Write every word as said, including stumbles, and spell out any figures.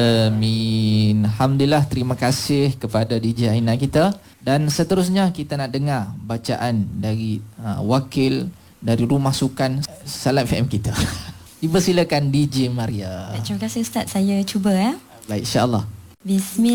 Amin. Alhamdulillah, terima kasih kepada D J Aina kita. Dan seterusnya kita nak dengar bacaan dari uh, wakil dari Rumah Sukan Salam F M kita. Dipersilakan D J Maria. Terima kasih Ustaz, saya cuba ya. Baik, insya-Allah. Bismillah.